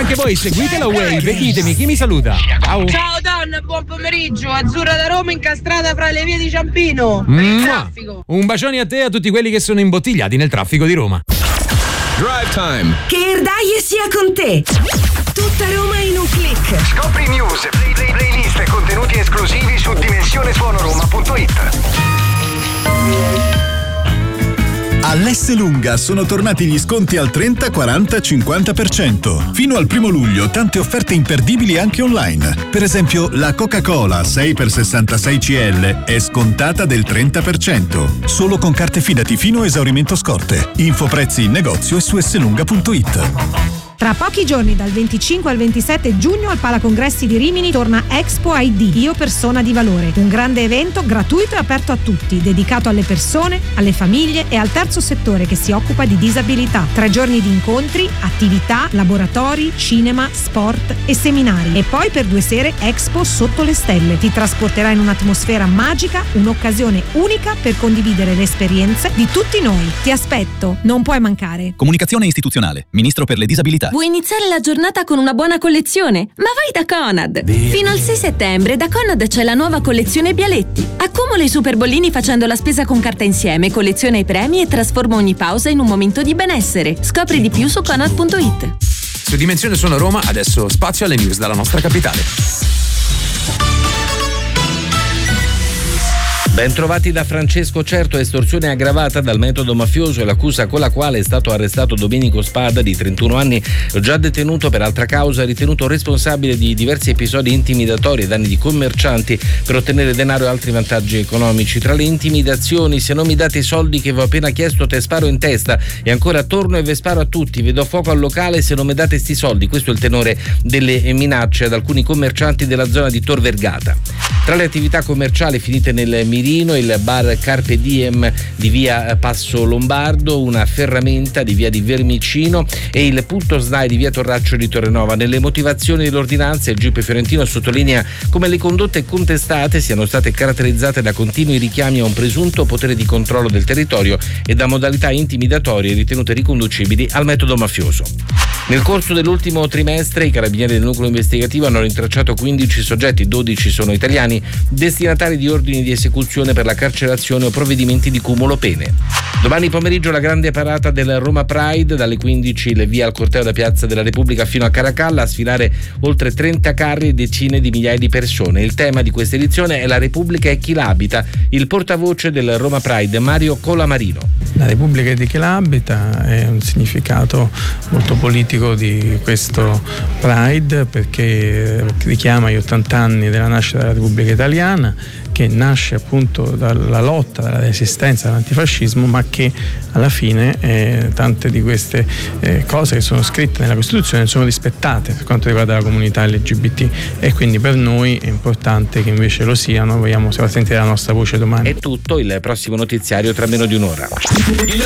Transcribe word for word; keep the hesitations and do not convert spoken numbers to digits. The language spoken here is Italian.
anche voi seguite la Wave. Ditemi chi mi saluta. Ciao. Ciao Don, buon pomeriggio. Azzurra da Roma incastrata fra le vie di Ciampino. Per il traffico. Un bacione a te e a tutti quelli che sono imbottigliati nel traffico di Roma. Drive Time. Che Erdaie sia con te. Tutta Roma in un click. Scopri news, play, play, playlist e contenuti esclusivi su dimensione suono roma punto it. All'S Lunga sono tornati gli sconti al trenta, quaranta, cinquanta per cento. Fino al primo luglio tante offerte imperdibili anche online. Per esempio la Coca-Cola sei per sessantasei centilitri è scontata del trenta per cento. Solo con carte Fidati fino a esaurimento scorte. Info prezzi in negozio e su esselunga punto it. Tra pochi giorni, dal venticinque al ventisette giugno, al Palacongressi di Rimini torna Expo I D, Io Persona di Valore. Un grande evento gratuito e aperto a tutti, dedicato alle persone, alle famiglie e al terzo settore che si occupa di disabilità. Tre giorni di incontri, attività, laboratori, cinema, sport e seminari. E poi per due sere Expo sotto le stelle. Ti trasporterà in un'atmosfera magica, un'occasione unica per condividere le esperienze di tutti noi. Ti aspetto, non puoi mancare. Comunicazione istituzionale, Ministro per le disabilità. Vuoi iniziare la giornata con una buona collezione? Ma vai da Conad! Fino al sei settembre da Conad c'è la nuova collezione Bialetti. Accumula i super bollini facendo la spesa con carta insieme, colleziona i premi e trasforma ogni pausa in un momento di benessere. Scopri di più su conad punto it. Su Dimensione Suono Roma adesso spazio alle news dalla nostra capitale. Ben trovati da Francesco Certo. Estorsione aggravata dal metodo mafioso è l'accusa con la quale è stato arrestato Domenico Spada, di trentuno anni, già detenuto per altra causa, ritenuto responsabile di diversi episodi intimidatori ai danni di commercianti per ottenere denaro e altri vantaggi economici. Tra le intimidazioni: se non mi date i soldi che vi ho appena chiesto te sparo in testa, e ancora torno e ve sparo a tutti, vi do fuoco al locale se non mi date sti soldi. Questo è il tenore delle minacce ad alcuni commercianti della zona di Tor Vergata. Tra le attività commerciali finite nel mirino, il bar Carpe Diem di via Passo Lombardo, una ferramenta di via di Vermicino e il punto S N A I di via Torraccio di Torrenova. Nelle motivazioni dell'ordinanza il G I P fiorentino sottolinea come le condotte contestate siano state caratterizzate da continui richiami a un presunto potere di controllo del territorio e da modalità intimidatorie ritenute riconducibili al metodo mafioso. Nel corso dell'ultimo trimestre i carabinieri del nucleo investigativo hanno rintracciato quindici soggetti, dodici sono italiani, destinatari di ordini di esecuzione per la carcerazione o provvedimenti di cumulo pene. Domani pomeriggio la grande parata del Roma Pride, dalle quindici il via al corteo da Piazza della Repubblica fino a Caracalla, a sfilare oltre trenta carri e decine di migliaia di persone. Il tema di questa edizione è La Repubblica e chi l'abita. Il portavoce del Roma Pride, Mario Colamarino. La Repubblica e di chi l'abita è un significato molto politico di questo Pride, perché richiama gli ottanta anni della nascita della Repubblica Italiana, che nasce appunto dalla lotta, dalla resistenza all'antifascismo, ma che alla fine eh, tante di queste eh, cose che sono scritte nella Costituzione sono rispettate per quanto riguarda la comunità L G B T, e quindi per noi è importante che invece lo siano. Vogliamo sentire la nostra voce domani. È tutto, il prossimo notiziario tra meno di un'ora.